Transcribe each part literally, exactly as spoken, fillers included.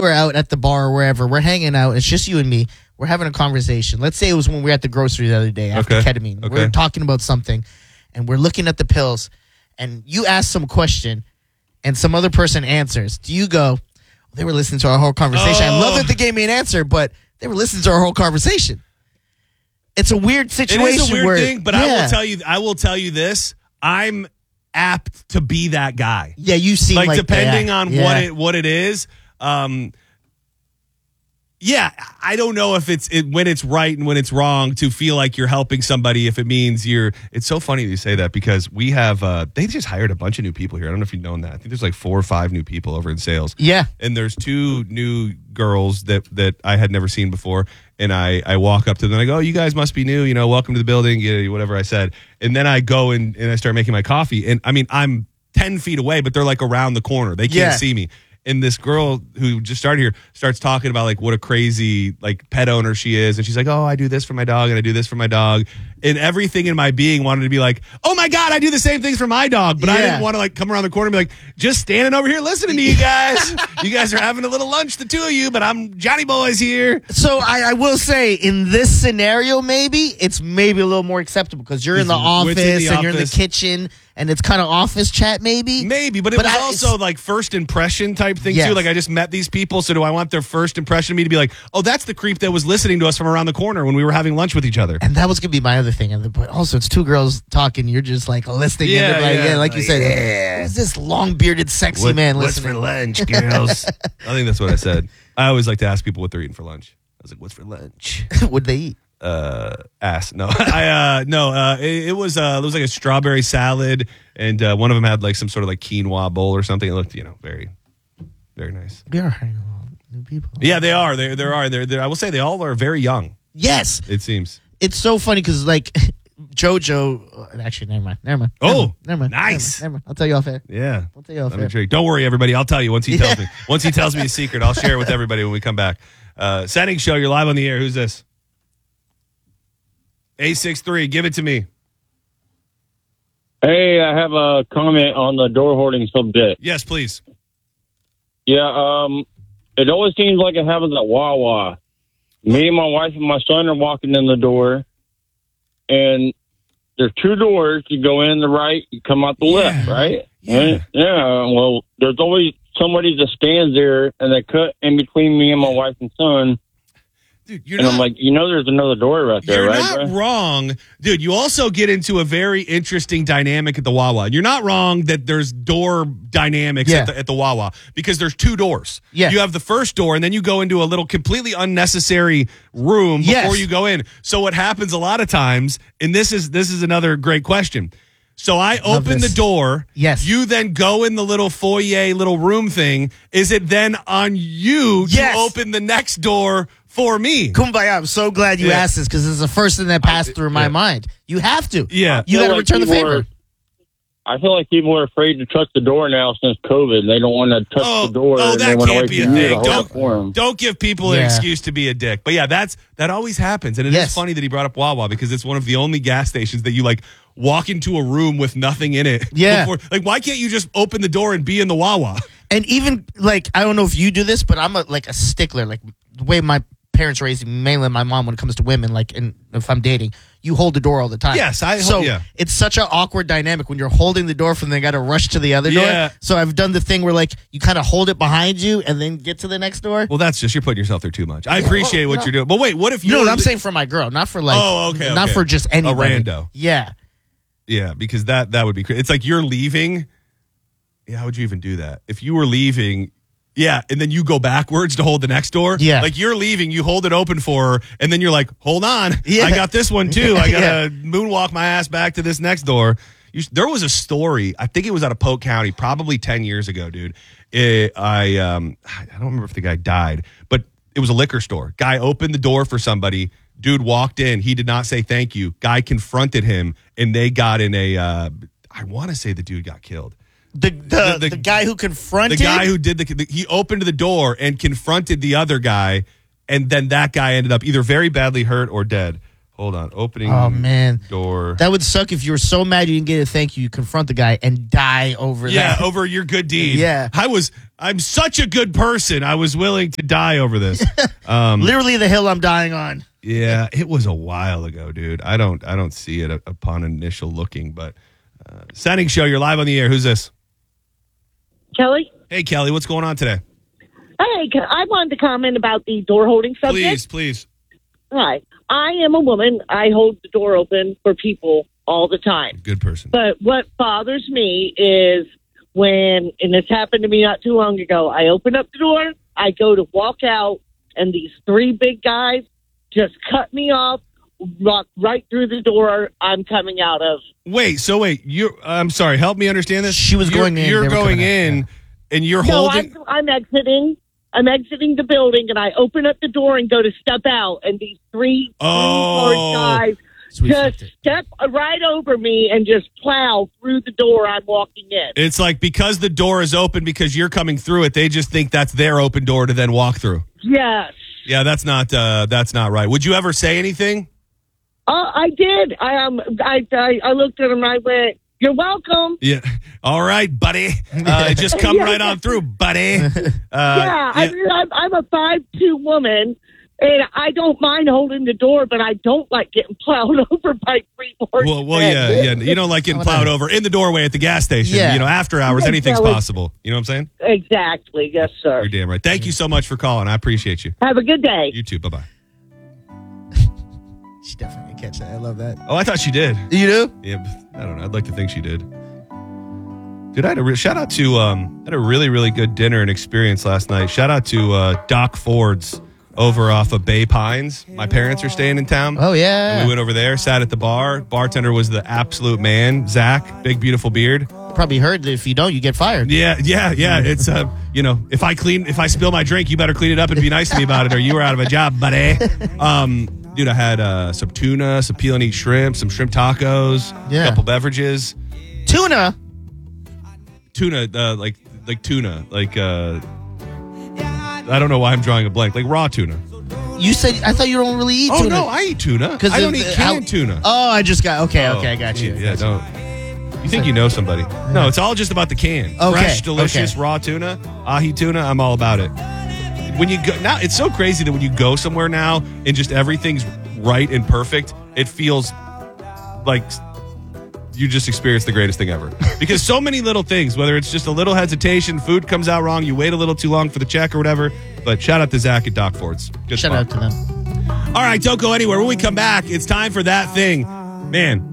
were out at the bar or wherever, we're hanging out. It's just you and me. We're having a conversation. Let's say it was when we were at the grocery the other day after Okay. ketamine. Okay. We're talking about something, and we're looking at the pills, and you ask some question, and some other person answers. Do you go, they were listening to our whole conversation. Oh. I love that they gave me an answer, but they were listening to our whole conversation. It's a weird situation. It is a weird where, thing, but yeah. I will tell you, I will tell you this. I'm apt to be that guy. Yeah, you seem like, Like, depending that. on Yeah. what it what it is. Um, yeah, I don't know if it's it, when it's right and when it's wrong to feel like you're helping somebody. If it means you're, it's so funny you say that because we have uh, they just hired a bunch of new people here. I don't know if you've known that. I think there's like four or five new people over in sales. Yeah. And there's two new girls that that I had never seen before. And I, I walk up to them and I go, oh, you guys must be new, you know, welcome to the building, you know, whatever I said. And then I go and, and I start making my coffee. And I mean, I'm ten feet away, but they're like around the corner. They can't Yeah. see me. And this girl who just started here starts talking about like what a crazy like pet owner she is. And she's like, oh, I do this for my dog and I do this for my dog. And everything in my being wanted to be like, oh my God, I do the same things for my dog. But I Yeah. didn't want to like come around the corner and be like, just standing over here listening to you guys. You guys are having a little lunch, the two of you, but I'm Johnny Boy's here. So I, I will say, in this scenario, maybe it's maybe a little more acceptable because you're in the It's- office it's in the and you're in the office. kitchen, and it's kind of office chat, maybe. Maybe, but it But was I- also it's- like first impression type thing Yes. too. Like I just met these people, so do I want their first impression of me to be like, oh, that's the creep that was listening to us from around the corner when we were having lunch with each other? And that was gonna be my other thing. And but also, it's two girls talking. You're just like listening. Yeah, and like, yeah. yeah, like you said, Yeah. who's this long bearded, sexy man listening? lunch, girls? I think that's what I said. I always like to ask people what they're eating for lunch. I was like, what's for lunch? What'd they eat? Uh, ass. No, I uh, no. Uh, it, it was uh, it was like a strawberry salad, and uh, one of them had like some sort of like quinoa bowl or something. It looked, you know, very, very nice. We are hiring a lot of new people. Yeah, they are. They there are. They're, they're. I will say they all are very young. Yes, It seems. it's so funny because like JoJo. Actually, never mind. Never mind. Oh, never mind, never mind, nice. Never mind. I'll tell you off air. Yeah. I'll tell you off I'm air. intrigued. Don't worry, everybody. I'll tell you once he tells me. Once he tells me a secret, I'll share it with everybody when we come back. Uh, Setting Show, you're live on the air. Who's this? eight six three, give it to me. Hey, I have a comment on the door hoarding subject. Yes, please. Yeah, um, it always seems like it happens at Wawa. Me and my wife and my son are walking in the door, and there's two doors. You go in the right, you come out the left, right? Yeah. And, yeah, well, there's always somebody that stands there, and they cut in between me and my wife and son. Dude, you're And not, I'm like, you know, there's another door right there, you're right? not bro? wrong. Dude, you also get into a very interesting dynamic at the Wawa. You're not wrong that there's door dynamics Yeah. at, the, at the Wawa because there's two doors. Yeah. You have the first door, and then you go into a little completely unnecessary room before Yes. you go in. So what happens a lot of times, and this is this is another great question. So I Love open this. the door. Yes. You then go in the little foyer, little room thing. Is it then on you Yes. to open the next door for me? Kumbaya, I'm so glad you Yeah. asked this because it's the first thing that passed through my yeah. mind. You have to. Yeah. You I got feel to like return the people favor. are- I feel like people are afraid to touch the door now since COVID. They don't want to touch Oh, the door. oh, and they that want to can't wait be a for you to thing. hold Don't- it for 'em. Don't give people an Yeah. excuse to be a dick. But yeah, that's that always happens. And it is Yes. funny that he brought up Wawa because it's one of the only gas stations that you like walk into a room with nothing in it. Yeah. Before, like, why can't you just open the door and be in the Wawa? And even like I don't know if you do this, but I'm a, like a stickler. Like the way my parents raised me, mainly my mom when it comes to women. Like, and if I'm dating, you hold the door all the time. Yes, I- So yeah. it's such an awkward dynamic when you're holding the door from they got to rush to the other Yeah. door. So I've done the thing where like you kind of hold it behind you and then get to the next door. Well, that's just you're putting yourself through too much. I appreciate what you're doing. But wait, what if you No, no, I'm saying for my girl, not for like, Oh, okay, not okay. for just anybody. rando. Yeah. Yeah, because that that would be crazy. It's like you're leaving. Yeah, how would you even do that? If you were leaving, yeah, and then you go backwards to hold the next door. Yeah. Like you're leaving, you hold it open for her, and then you're like, hold on. Yeah. I got this one too. I got to Yeah. moonwalk my ass back to this next door. You, there was a story, I think it was out of Polk County, probably ten years ago, dude. It, I um I don't remember if the guy died, but it was a liquor store. Guy opened the door for somebody. Dude walked in. He did not say thank you. Guy confronted him, and they got in a. Uh, I want to say the dude got killed. The the, The- the, the- guy who confronted The guy who did the, the he opened the door and confronted the other guy, and then that guy ended up either very badly hurt or dead. Hold on. Opening Oh, man. door. That would suck if you were so mad you didn't get a thank you. You confront the guy and die over Yeah, that. over your good deed. Yeah. I was, I'm such a good person. I was willing to die over this. Um, Literally the hill I'm dying on. yeah, it was a while ago, dude. I don't, I don't see it upon initial looking, but uh, Setting Show, you're live on the air. Who's this? Kelly? Hey, Kelly, what's going on today? Hey, I wanted to comment about the door holding subject. Please, please. All right. I am a woman. I hold the door open for people all the time. Good person. But what bothers me is when, and this happened to me not too long ago, I open up the door, I go to walk out, and these three big guys just cut me off, walk right through the door I'm coming out of. Wait, so wait, you I'm sorry, help me understand this. She was You're- going in, You're they were going coming out, in yeah. and you're No, holding I'm, I'm exiting. I'm exiting the building, and I open up the door and go to step out, and these three Oh. three guys Sweet just fucked it. step right over me and just plow through the door I'm walking in. It's like because the door is open because you're coming through it, they just think that's their open door to then walk through. Yes. Yeah, that's not uh, that's not right. Would you ever say anything? Uh, I did. I um, I, I I looked at him and I went, "You're welcome." Yeah. All right, buddy. Uh, just come right on through, buddy. Uh, yeah, I mean, I'm, I'm a five two woman, and I don't mind holding the door, but I don't like getting plowed over by three horses. Well, well, yeah, yeah. You don't like getting plowed over in the doorway at the gas station. Yeah. You know, after hours, Yeah, anything's so it's- possible. You know what I'm saying? Exactly. Yes, sir. You're damn right. Thank you so much for calling. I appreciate you. Have a good day. You too. Bye bye. She definitely didn't catch that. I love that. Oh, I thought she did. You do? Yeah, but I don't know. I'd like to think she did. Dude, I had a re- shout out to um, I had a really really good dinner and experience last night. Shout out to uh, Doc Ford's over off of Bay Pines. My parents are staying in town. Oh, And yeah. we went over there, sat at the bar. Bartender was the absolute man, Zach, big beautiful beard. Probably heard that if you don't, you get fired. Yeah, yeah, yeah. It's uh, you know, if I clean, if I spill my drink, you better clean it up and be nice to me about it, or you were out of a job, buddy. Um, dude, I had uh, some tuna, some peel and eat shrimp, some shrimp tacos, Yeah. a couple beverages. Tuna. Tuna, uh, like like tuna, like uh, I don't know why I'm drawing a blank, like raw tuna. You said, I thought you don't really eat Oh tuna. no, I eat tuna. I of don't the- eat canned how- tuna. Oh, I just got, okay, okay, I got you. Yeah, don't. You think you know somebody? No, it's all just about the can. Okay, Fresh, delicious, okay. raw tuna, ahi tuna. I'm all about it. When you go now, it's so crazy that when you go somewhere now and just everything's right and perfect, it feels like you just experienced the greatest thing ever. Because so many little things, whether it's just a little hesitation, food comes out wrong, you wait a little too long for the check or whatever. But shout out to Zach at Doc Ford's. Good Shout spot. out to them. All right, don't go anywhere. When we come back, it's time for that thing. Man,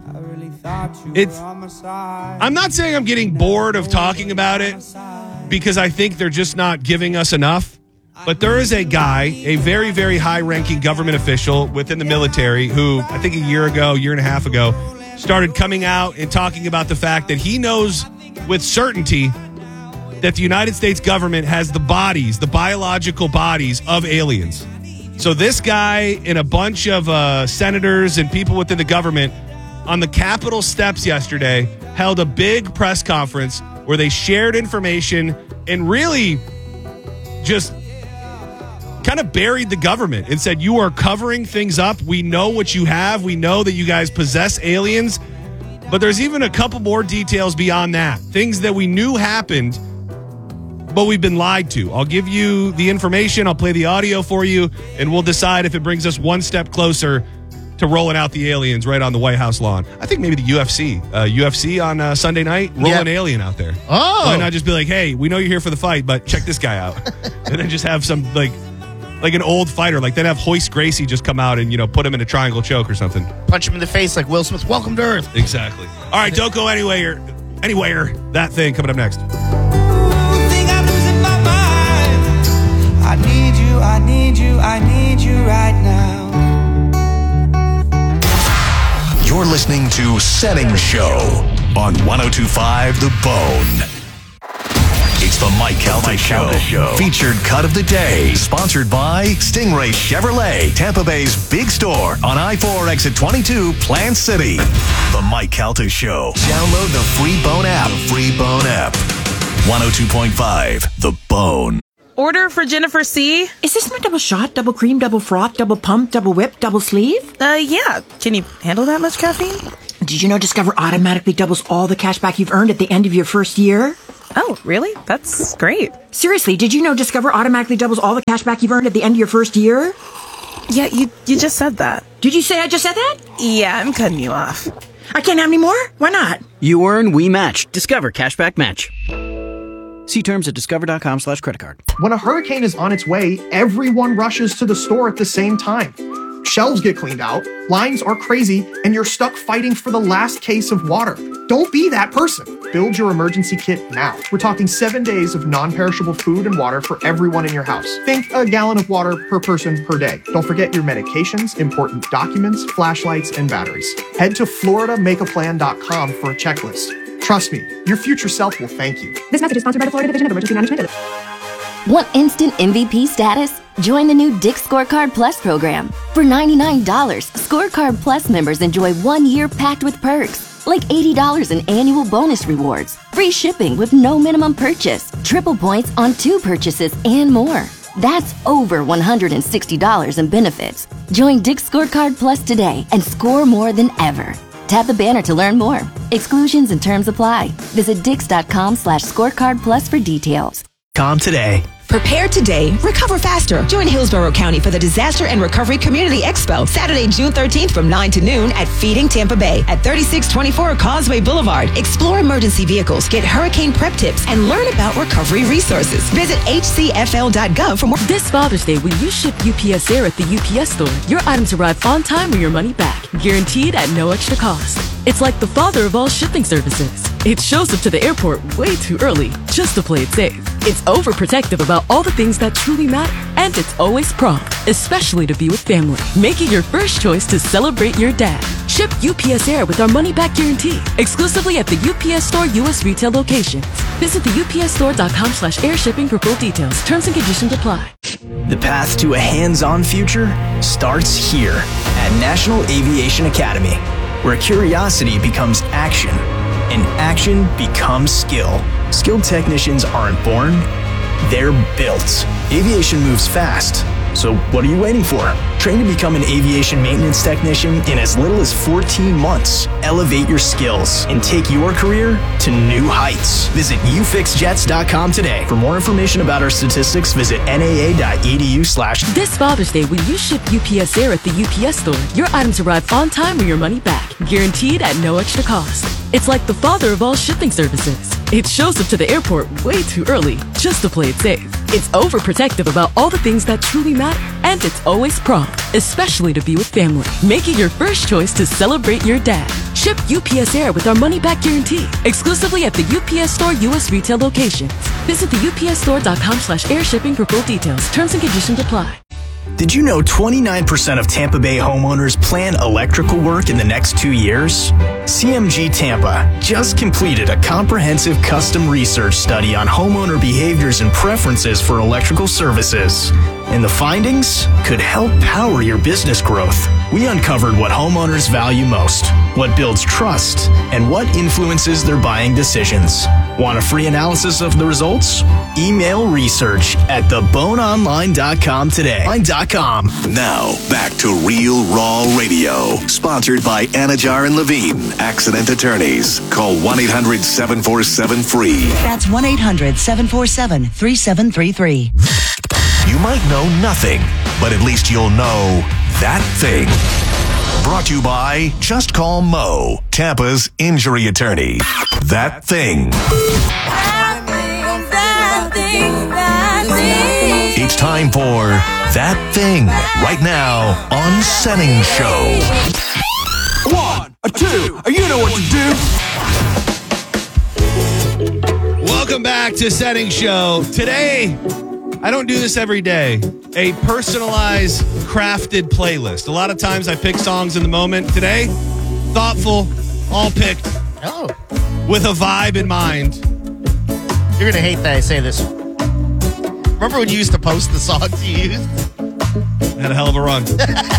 it's. I'm not saying I'm getting bored of talking about it because I think they're just not giving us enough. But there is a guy, a very, very high-ranking government official within the military who I think a year ago, year and a half ago, started coming out and talking about the fact that he knows with certainty that the United States government has the bodies, the biological bodies of aliens. So this guy and a bunch of uh, senators and people within the government on the Capitol steps yesterday held a big press conference where they shared information and really just kind of buried the government and said, you are covering things up. We know what you have. We know that you guys possess aliens. But there's even a couple more details beyond that. Things that we knew happened, but we've been lied to. I'll give you the information. I'll play the audio for you, and we'll decide if it brings us one step closer to rolling out the aliens right on the White House lawn. I think maybe the U F C. Uh, U F C on uh, Sunday night, roll Yeah. an alien out there. Oh. Why not just be like, hey, we know you're here for the fight, but check this guy out. And then just have some, like, like an old fighter. Like, then have Hoist Gracie just come out and, you know, put him in a triangle choke or something. Punch him in the face like Will Smith. Welcome to Earth. Exactly. All right, don't go anywhere. Anywhere. That thing coming up next. Think I'm losing my mind. I need you, I need you, I need you right now. You're listening to Setting Show on one oh two point five The Bone. It's the Mike Calta Show. Show. Featured cut of the day. Sponsored by Stingray Chevrolet, Tampa Bay's big store on I four exit twenty-two, Plant City. The Mike Calta Show. Download the free Bone app. Free Bone app. one oh two point five The Bone. order for Jennifer C. Is this my double shot, double cream, double froth, double pump, double whip, double sleeve? Uh, yeah. Can you handle that much caffeine? Did you know Discover automatically doubles all the cash back you've earned at the end of your first year? Oh, really? That's great. Seriously, did you know Discover automatically doubles all the cash back you've earned at the end of your first year? Yeah, you you just said that. Did you say I just said that? Yeah, I'm cutting you off. I can't have any more? Why not? You earn, we match. Discover Cashback Match. See terms at discover.com slash credit card. When a hurricane is on its way, everyone rushes to the store at the same time. Shelves get cleaned out, lines are crazy, and you're stuck fighting for the last case of water. Don't be that person. Build your emergency kit now. We're talking seven days of non-perishable food and water for everyone in your house. Think a gallon of water per person per day. Don't forget your medications, important documents, flashlights, and batteries. Head to florida make a plan dot com for a checklist. Trust me, your future self will thank you. This message is sponsored by the Florida Division of Emergency Management. Want instant M V P status? Join the new Dick's Scorecard Plus program. For ninety-nine dollars, Scorecard Plus members enjoy one year packed with perks, like eighty dollars in annual bonus rewards, free shipping with no minimum purchase, triple points on two purchases, and more. That's over one hundred sixty dollars in benefits. Join Dick's Scorecard Plus today and score more than ever. Tap the banner to learn more. Exclusions and terms apply. Visit dix.com slash scorecard plus for details. Com today. Prepare today, recover faster. Join Hillsborough County for the Disaster and Recovery Community Expo, Saturday, June thirteenth from nine to noon at Feeding Tampa Bay at thirty-six twenty-four Causeway Boulevard. Explore emergency vehicles, get hurricane prep tips, and learn about recovery resources. Visit h c f l dot gov for more. This Father's Day, when you ship U P S Air at the U P S store, your items arrive on time or your money back, guaranteed at no extra cost. It's like the father of all shipping services. It shows up to the airport way too early just to play it safe. It's overprotective about all the things that truly matter, and it's always prompt, especially to be with family. Make it your first choice to celebrate your dad. Ship U P S Air with our money-back guarantee, exclusively at the U P S Store U S retail locations. Visit the U P S store dot com slash air shipping for full details. Terms and conditions apply. The path to a hands-on future starts here at National Aviation Academy, where curiosity becomes action and action becomes skill. Skilled technicians aren't born, they're built. Aviation moves fast, so what are you waiting for? Train to become an aviation maintenance technician in as little as fourteen months. Elevate your skills and take your career to new heights. Visit u fix jets dot com today. For more information about our statistics, visit n a a dot e d u slash. This Father's Day, when you ship U P S Air at the U P S store, your items arrive on time or your money back, guaranteed at no extra cost. It's like the father of all shipping services. It shows up to the airport way too early just to play it safe. It's overprotective about all the things that truly matter, and it's always prompt, especially to be with family. Make it your first choice to celebrate your dad. Ship U P S Air with our money-back guarantee, exclusively at the U P S Store U S retail locations. Visit the U P S store dot com slash air shipping for full details. Terms and conditions apply. Did you know twenty-nine percent of Tampa Bay homeowners plan electrical work in the next two years? C M G Tampa just completed a comprehensive custom research study on homeowner behaviors and preferences for electrical services. And the findings could help power your business growth. We uncovered what homeowners value most, what builds trust, and what influences their buying decisions. Want a free analysis of the results? Email research at the bone online dot com today. .com. Now, back to Real Raw Radio. Sponsored by Anajar and Levine, Accident Attorneys. Call one eight hundred seven four seven free. That's one eight hundred seven four seven three seven three three. You might know nothing, but at least you'll know that thing. Brought to you by Just Call Mo, Tampa's injury attorney. That thing. That thing, that thing, that thing. It's time for That Thing right now on Setting Show. One, a two, a you know what to do. Welcome back to Setting Show. Today, I don't do this every day. A personalized, crafted playlist. A lot of times I pick songs in the moment. Today, thoughtful, all picked. Oh. With a vibe in mind. You're going to hate that I say this. Remember when you used to post the songs you used? Had a hell of a run.